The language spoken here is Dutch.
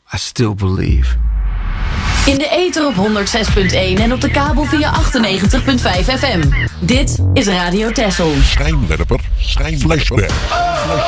I still believe. In de ether op 106.1 en op de kabel via 98.5 FM. Dit is Radio Texel. Schijnwerper, flashback.